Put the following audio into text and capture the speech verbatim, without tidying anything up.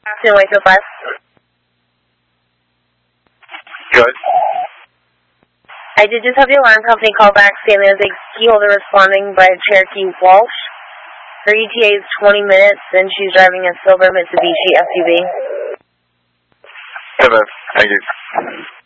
Two Waco five. Good. I did just have the alarm company call back saying there's a key holder responding by Cherokee Walsh. Her E T A is twenty minutes, and she's driving a silver Mitsubishi S U V. Seven. Thank you.